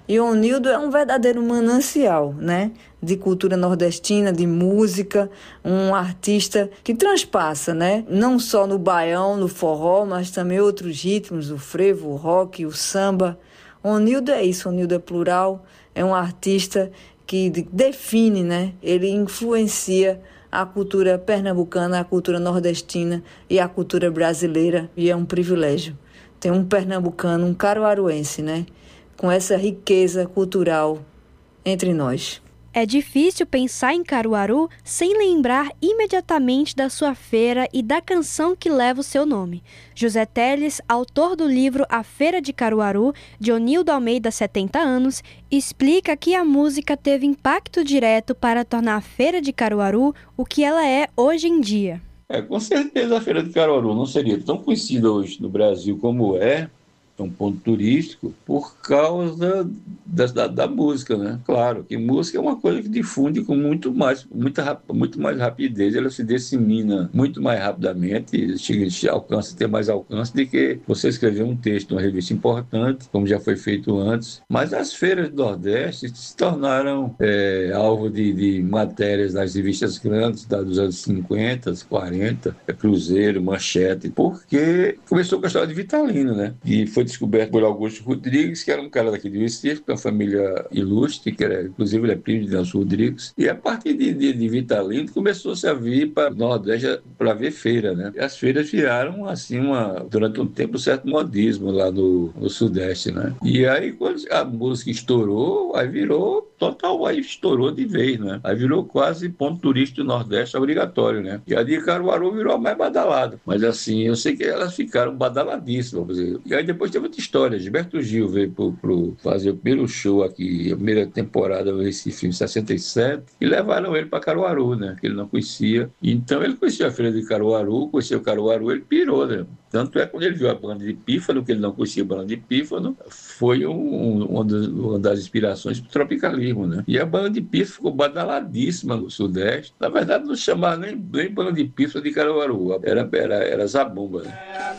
E Onildo é um verdadeiro manancial, né? De cultura nordestina, de música, um artista que transpassa, né? Não só no baião, no forró, mas também outros ritmos, o frevo, o rock, o samba. Onildo é isso, Onildo é plural, é um artista que define, né? Ele influencia a cultura pernambucana, a cultura nordestina e a cultura brasileira, e é um privilégio ter um pernambucano, um caruaruense, né? Com essa riqueza cultural entre nós. É difícil pensar em Caruaru sem lembrar imediatamente da sua feira e da canção que leva o seu nome. José Teles, autor do livro A Feira de Caruaru, de Onildo Almeida, 70 anos, explica que a música teve impacto direto para tornar a Feira de Caruaru o que ela é hoje em dia. Com certeza a Feira de Caruaru não seria tão conhecida hoje no Brasil como é um ponto turístico, por causa da música, né? Claro que música é uma coisa que difunde com muito mais rapidez, ela se dissemina muito mais rapidamente, alcança, tem mais alcance do que você escrever um texto numa revista importante, como já foi feito antes. Mas as feiras do Nordeste se tornaram alvo de matérias nas revistas grandes dos anos 50, 40, Cruzeiro, Manchete, porque começou com a história de Vitalino, né? E foi descoberto por Augusto Rodrigues, que era um cara daqui do Recife, com uma família ilustre, inclusive ele é primo de Nelson Rodrigues, e a partir de Vitalino começou-se a vir para o Nordeste para ver feira, né? E as feiras viraram, assim, durante um tempo, um certo modismo lá no Sudeste, né? E aí, quando a música estourou, aí estourou de vez, né? Aí virou quase ponto turístico do Nordeste obrigatório, né? E a de Caruaru virou a mais badalada. Mas assim, eu sei que elas ficaram badaladíssimas, vamos dizer. E aí depois teve outra história. Gilberto Gil veio fazer o primeiro show aqui, a primeira temporada do Recife em 67, e levaram ele para Caruaru, né? Que ele não conhecia. Então ele conhecia a Feira de Caruaru, conhecia o Caruaru, ele pirou, né? Tanto é que quando ele viu a banda de Pífano, que ele não conhecia a banda de Pífano, foi uma das inspirações para o tropicalismo, né? E a banda de Pífano ficou badaladíssima no Sudeste. Na verdade, não chamava nem banda de Pífano de Caruaru, era Zabumba, né?